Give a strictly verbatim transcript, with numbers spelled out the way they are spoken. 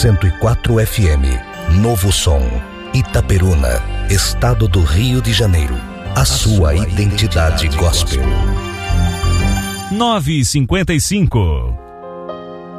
cento e quatro F M. Novo Som. Itaperuna, Estado do Rio de Janeiro. A, a sua identidade, identidade gospel. nove e cinquenta e cinco.